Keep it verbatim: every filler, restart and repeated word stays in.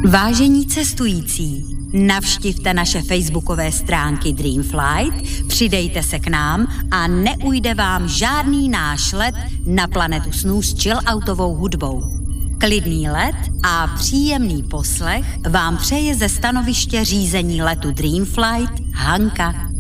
Vážení cestující, navštivte naše facebookové stránky Dreamflight, přidejte se k nám a neujde vám žádný náš let na planetu snů s chilloutovou hudbou. Klidný let a příjemný poslech vám přeje ze stanoviště řízení letu Dreamflight Hanka.